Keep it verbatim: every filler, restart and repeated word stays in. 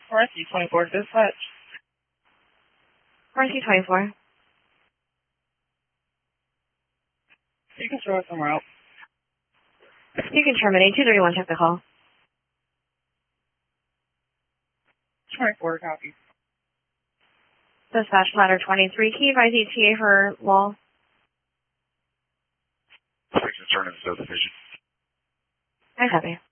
Rescue twenty-four, dispatch. Rescue twenty-four. You can throw it somewhere else. You can terminate. two thirty-one, check the call. twenty-four, copy. Dispatch ladder twenty-three, can you advise E T A for wall? Six is turning to division. I copy.